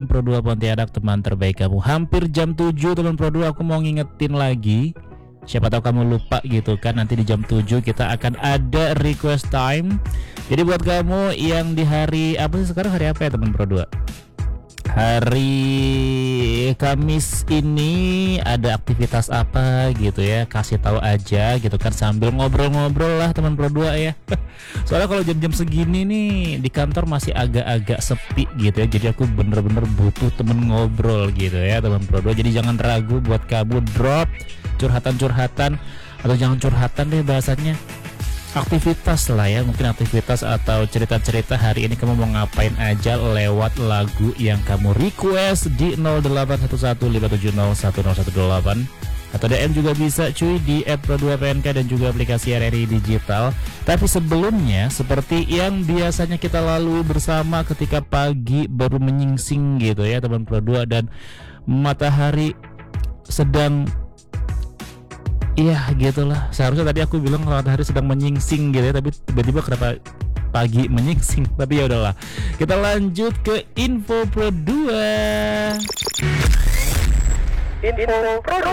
Pro 2 Pontianak, teman terbaik kamu. Hampir jam 7 teman Pro 2, aku mau ngingetin lagi. Siapa tahu kamu lupa gitu kan, nanti di jam 7 kita akan ada request time. Jadi buat kamu yang di hari apa sih sekarang, hari apa ya teman Pro 2? Hari Kamis ini ada aktivitas apa gitu ya, kasih tahu aja gitu kan, sambil ngobrol-ngobrol lah teman Pro 2 ya. Soalnya kalau jam-jam segini nih di kantor masih agak-agak sepi gitu ya, jadi aku bener-bener butuh temen ngobrol gitu ya teman Pro 2. Jadi jangan ragu buat kamu drop curhatan-curhatan, atau jangan curhatan deh bahasanya, aktivitas lah ya, mungkin aktivitas atau cerita-cerita hari ini kamu mau ngapain aja lewat lagu yang kamu request di 081157010118, atau DM juga bisa cuy di @pro2pnk dan juga aplikasi RRI Digital. Tapi sebelumnya seperti yang biasanya kita lalui bersama ketika pagi baru menyingsing gitu ya teman Pro 2 dan matahari sedang, iya gitulah. Seharusnya tadi aku bilang kalau matahari sedang menyingsing gitu ya, tapi tiba-tiba kenapa pagi menyingsing. Tapi ya udahlah. Kita lanjut ke info Pro 2. Info Pro